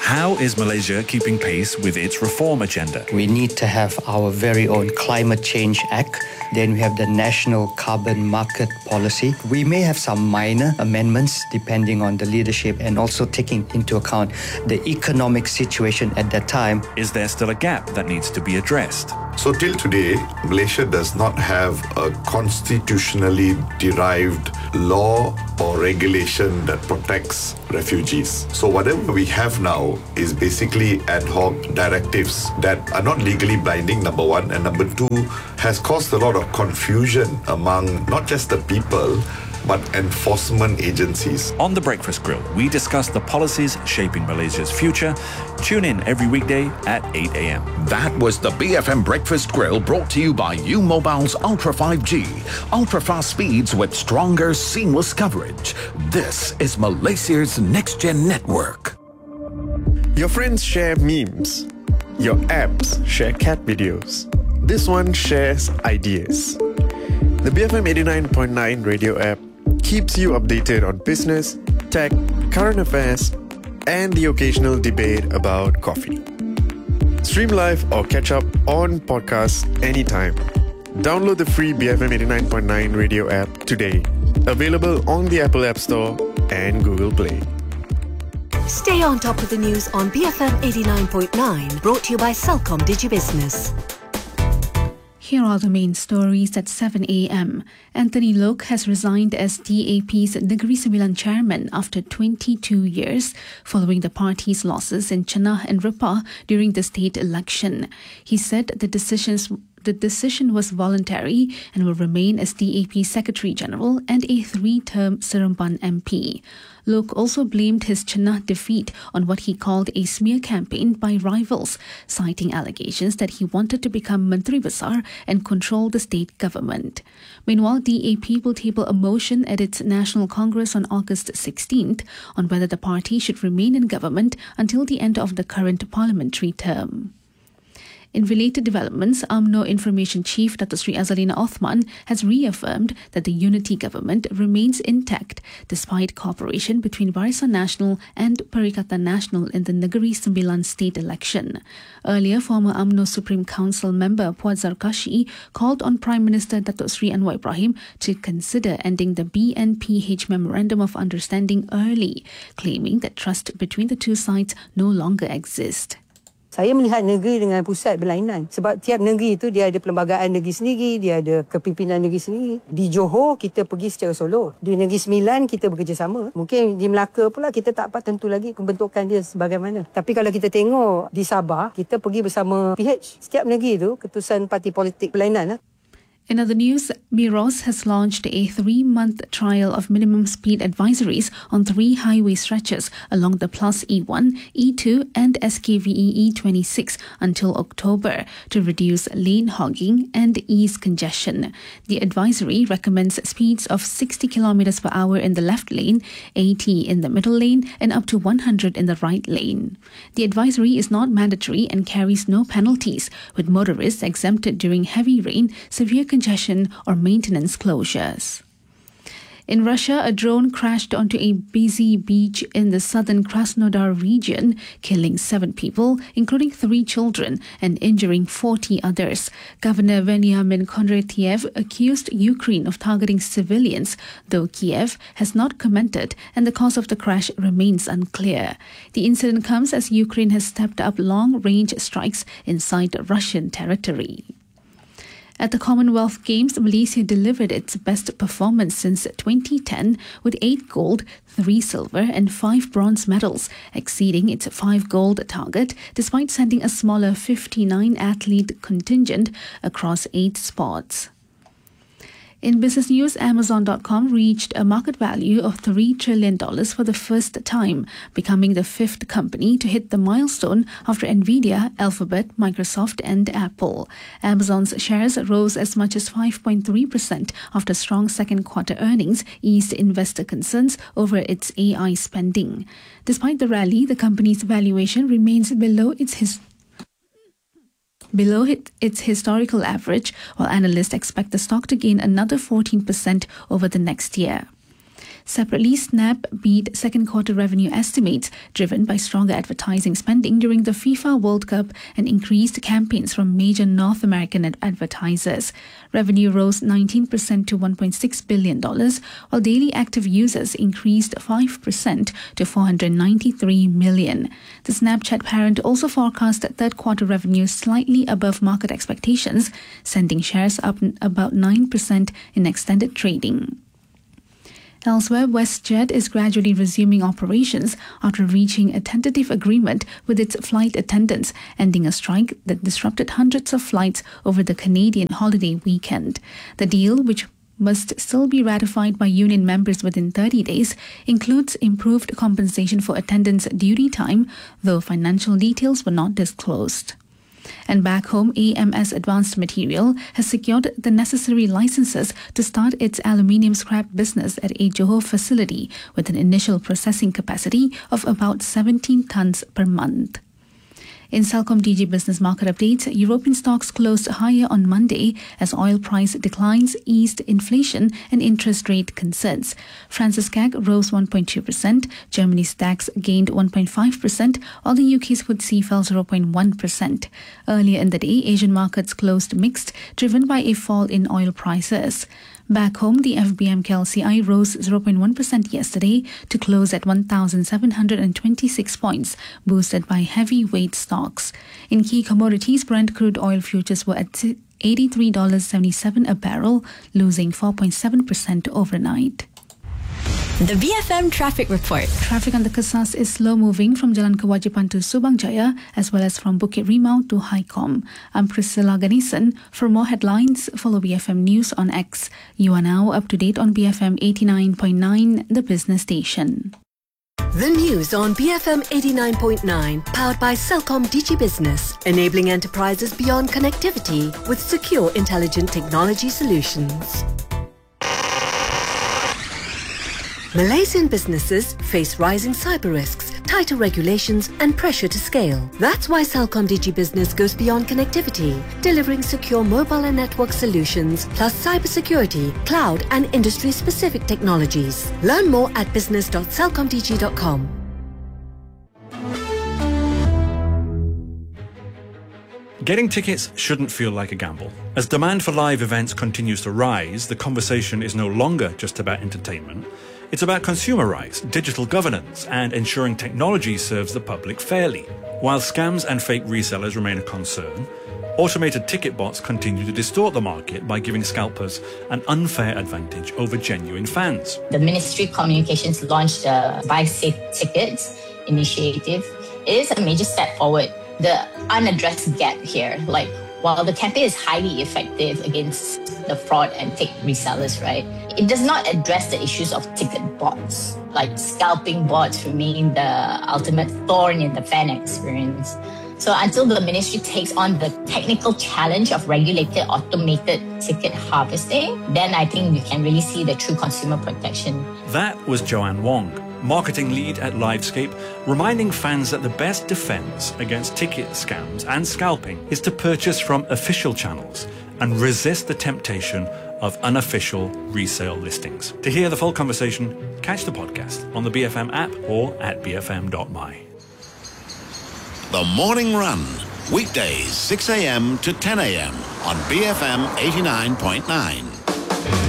How is Malaysia keeping pace with its reform agenda? We need to have our very own Climate Change Act. Then we have the National Carbon Market Policy. We may have some minor amendments depending on the leadership and also taking into account the economic situation at that time. Is there still a gap that needs to be addressed? So till today, Malaysia does not have a constitutionally derived law or regulation that protects refugees. So whatever we have now is basically ad hoc directives that are not legally binding, number one, and number two, has caused a lot of confusion among not just the people, but enforcement agencies. On The Breakfast Grill, we discuss the policies shaping Malaysia's future. Tune in every weekday at 8 a.m. That was the BFM Breakfast Grill, brought to you by U Mobile's Ultra 5G. Ultra fast speeds with stronger, seamless coverage. This is Malaysia's next-gen network. Your friends share memes. Your apps share cat videos. This one shares ideas. The BFM 89.9 radio app keeps you updated on business, tech, current affairs, and the occasional debate about coffee. Stream live or catch up on podcasts anytime. Download the free BFM 89.9 radio app today. Available on the Apple App Store and Google Play. Stay on top of the news on BFM 89.9, brought to you by Celcom DigiBusiness. Here are the main stories at 7 a.m. Anthony Loke has resigned as DAP's Negeri Sembilan chairman after 22 years, following the party's losses in Chenah and Repah during the state election. He said the decision was voluntary and will remain as DAP Secretary General and a 3-term Seremban MP. Loke also blamed his Chenah defeat on what he called a smear campaign by rivals, citing allegations that he wanted to become Menteri Besar and control the state government. Meanwhile, DAP will table a motion at its National Congress on August 16th on whether the party should remain in government until the end of the current parliamentary term. In related developments, UMNO Information Chief Dato Sri Azalina Othman has reaffirmed that the unity government remains intact despite cooperation between Barisan Nasional and Perikatan Nasional in the Negeri Sembilan state election. Earlier, former UMNO Supreme Council member Puat Zarkashi called on Prime Minister Dato Sri Anwar Ibrahim to consider ending the BNPH Memorandum of Understanding early, claiming that trust between the two sides no longer exists. Saya melihat negeri dengan pusat berlainan. Sebab tiap negeri itu dia ada perlembagaan negeri sendiri, dia ada kepimpinan negeri sendiri. Di Johor, kita pergi secara solo. Di Negeri Sembilan, kita bekerjasama. Mungkin di Melaka pula, kita tak dapat tentu lagi pembentukan dia sebagaimana. Tapi kalau kita tengok di Sabah, kita pergi bersama PH. Setiap negeri itu, keputusan parti politik berlainan. In other news, Miros has launched a 3-month trial of minimum speed advisories on 3 highway stretches along the Plus E1, E2 and SKVE E26 until October to reduce lane hogging and ease congestion. The advisory recommends speeds of 60 km per hour in the left lane, 80 in the middle lane and up to 100 in the right lane. The advisory is not mandatory and carries no penalties, with motorists exempted during heavy rain, severe congestion or maintenance closures. In Russia, a drone crashed onto a busy beach in the southern Krasnodar region, killing 7 people, including 3 children, and injuring 40 others. Governor Veniamin Kondratiev accused Ukraine of targeting civilians, though Kiev has not commented and the cause of the crash remains unclear. The incident comes as Ukraine has stepped up long-range strikes inside Russian territory. At the Commonwealth Games, Malaysia delivered its best performance since 2010 with 8 gold, 3 silver and 5 bronze medals, exceeding its 5 gold target despite sending a smaller 59-athlete contingent across 8 sports. In business news, Amazon.com reached a market value of $3 trillion for the first time, becoming the 5th company to hit the milestone after Nvidia, Alphabet, Microsoft and Apple. Amazon's shares rose as much as 5.3% after strong second quarter earnings eased investor concerns over its AI spending. Despite the rally, the company's valuation remains below its historical average, while analysts expect the stock to gain another 14% over the next year. Separately, Snap beat second quarter revenue estimates, driven by stronger advertising spending during the FIFA World Cup and increased campaigns from major North American advertisers. Revenue rose 19% to $1.6 billion, while daily active users increased 5% to 493 million. The Snapchat parent also forecast third quarter revenue slightly above market expectations, sending shares up about 9% in extended trading. Elsewhere, WestJet is gradually resuming operations after reaching a tentative agreement with its flight attendants, ending a strike that disrupted hundreds of flights over the Canadian holiday weekend. The deal, which must still be ratified by union members within 30 days, includes improved compensation for attendants' duty time, though financial details were not disclosed. And back home, AMS Advanced Material has secured the necessary licenses to start its aluminium scrap business at a Johor facility with an initial processing capacity of about 17 tons per month. In Celcom DG Business Market Updates, European stocks closed higher on Monday as oil price declines eased inflation and interest rate concerns. France's CAC rose 1.2%, Germany's DAX gained 1.5%, while the UK's FTSE fell 0.1%. Earlier in the day, Asian markets closed mixed, driven by a fall in oil prices. Back home, the FBM KLCI rose 0.1% yesterday to close at 1,726 points, boosted by heavyweight stocks. In key commodities, Brent crude oil futures were at $83.77 a barrel, losing 4.7% overnight. The BFM Traffic Report. Traffic on the Kesas is slow-moving from Jalan Kewajipan to Subang Jaya, as well as from Bukit Rimau to Highcom. I'm Priscilla Ganesan. For more headlines, follow BFM News on X. You are now up to date on BFM 89.9, the business station. The news on BFM 89.9, powered by Celcom DG Business, enabling enterprises beyond connectivity with secure, intelligent technology solutions. Malaysian businesses face rising cyber risks, tighter regulations and pressure to scale. That's why Celcom DG Business goes beyond connectivity, delivering secure mobile and network solutions, plus cybersecurity, cloud and industry-specific technologies. Learn more at business.celcomdg.com. Getting tickets shouldn't feel like a gamble. As demand for live events continues to rise, the conversation is no longer just about entertainment. It's about consumer rights, digital governance, and ensuring technology serves the public fairly. While scams and fake resellers remain a concern, automated ticket bots continue to distort the market by giving scalpers an unfair advantage over genuine fans. The Ministry of Communications launched the Buy Safe Tickets initiative. It is a major step forward. The unaddressed gap here, while the campaign is highly effective against the fraud and fake resellers, right? It does not address the issues of ticket bots. Scalping bots remain the ultimate thorn in the fan experience. So until the ministry takes on the technical challenge of regulated automated ticket harvesting, then I think we can really see the true consumer protection. That was Joanne Wong, marketing lead at Livescape, reminding fans that the best defense against ticket scams and scalping is to purchase from official channels and resist the temptation of unofficial resale listings. To hear the full conversation, catch the podcast on the BFM app or at bfm.my. The Morning Run, weekdays 6 a.m. to 10 a.m. on BFM 89.9.